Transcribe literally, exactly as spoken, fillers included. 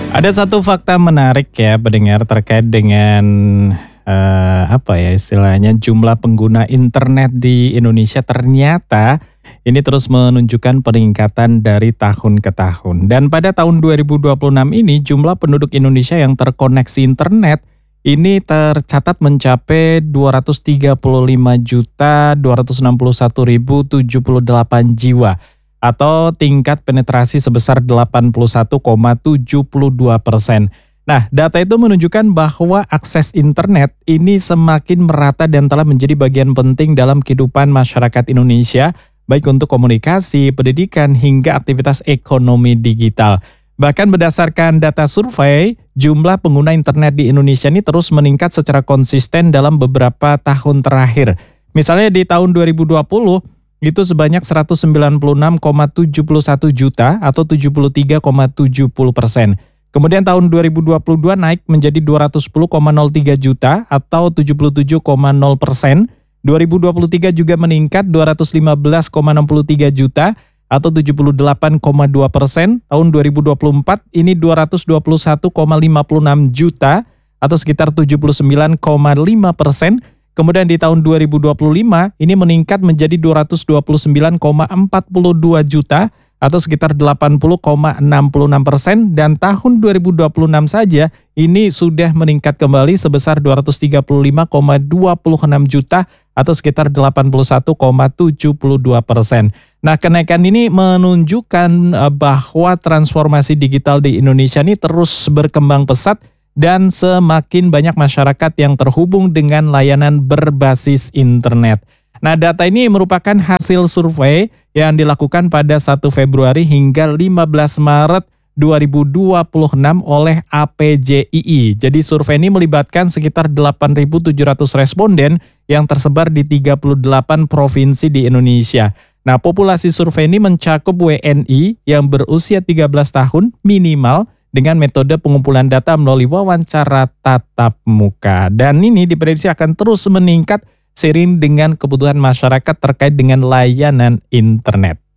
Ada satu fakta menarik ya pendengar terkait dengan, eee, apa ya istilahnya, jumlah pengguna internet di Indonesia ternyata ini terus menunjukkan peningkatan dari tahun ke tahun. Dan pada tahun dua ribu dua puluh enam ini jumlah penduduk Indonesia yang terkoneksi internet ini tercatat mencapai dua ratus tiga puluh lima juta dua ratus enam puluh satu ribu tujuh puluh delapan jiwa atau tingkat penetrasi sebesar delapan puluh satu koma tujuh dua persen. Nah, data itu menunjukkan bahwa akses internet ini semakin merata dan telah menjadi bagian penting dalam kehidupan masyarakat Indonesia, baik untuk komunikasi, pendidikan, hingga aktivitas ekonomi digital. Bahkan berdasarkan data survei, jumlah pengguna internet di Indonesia ini terus meningkat secara konsisten dalam beberapa tahun terakhir. Misalnya di tahun dua ribu dua puluh, itu sebanyak seratus sembilan puluh enam koma tujuh satu juta atau tujuh puluh tiga koma tujuh nol persen. Kemudian tahun dua ribu dua puluh dua naik menjadi dua ratus sepuluh koma nol tiga juta atau tujuh puluh tujuh koma nol persen. dua ribu dua puluh tiga juga meningkat dua ratus lima belas koma enam tiga juta atau tujuh puluh delapan koma dua persen. Tahun dua ribu dua puluh empat ini dua ratus dua puluh satu koma lima enam juta atau sekitar tujuh puluh sembilan koma lima persen. Kemudian di tahun dua ribu dua puluh lima ini meningkat menjadi dua ratus dua puluh sembilan koma empat dua juta atau sekitar delapan puluh koma enam enam persen, dan tahun dua ribu dua puluh enam saja ini sudah meningkat kembali sebesar dua ratus tiga puluh lima koma dua enam juta atau sekitar delapan puluh satu koma tujuh dua persen. Nah, kenaikan ini menunjukkan bahwa transformasi digital di Indonesia ini terus berkembang pesat dan semakin banyak masyarakat yang terhubung dengan layanan berbasis internet. Nah, data ini merupakan hasil survei yang dilakukan pada satu Februari hingga lima belas Maret dua ribu dua puluh enam oleh A P J I I. Jadi survei ini melibatkan sekitar delapan ribu tujuh ratus responden yang tersebar di tiga puluh delapan provinsi di Indonesia. Nah, populasi survei ini mencakup W N I yang berusia tiga belas tahun minimal dengan metode pengumpulan data melalui wawancara tatap muka. Dan ini diprediksi akan terus meningkat seiring dengan kebutuhan masyarakat terkait dengan layanan internet.